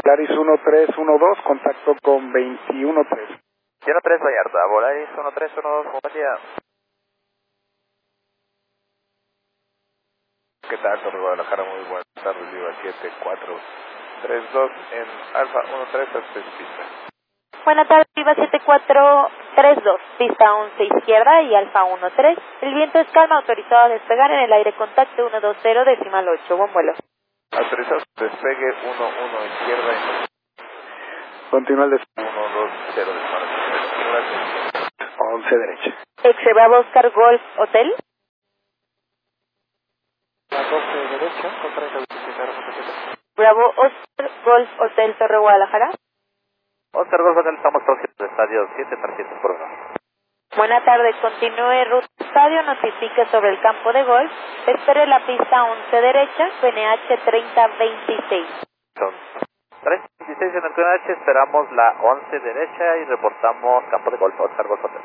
Volaris 1312, contacto con 213. 103 Vallarta, Volaris 1312, buen día. ¿Qué tal, Torre Guadalajara? Muy buenas tardes, Viva 7432 en Alfa 13 pista. Buenas tardes, Viva 7432, pista 11 izquierda y Alfa 13. El viento es calma, autorizado a despegar en el aire contacto 120, decimal 8, buen vuelo. Autorizado despegue 11 izquierda y Continúa el despegue. 120 decimal 8. Gracias. 11 derecha. Ex-Bravo Oscar Golf Hotel. La 12 derecha, con 30 25. Bravo Oscar Golf Hotel Torre Guadalajara. Oscar Golf Hotel, estamos próximos al estadio 7 por hora. Buenas tardes, continúe ruta estadio, notifique sobre el campo de golf. Espere la pista 11 derecha, PNH 3026. Son 3:26 en el QNH, esperamos la 11 derecha y reportamos campo de golf, Oscar Golf Hotel.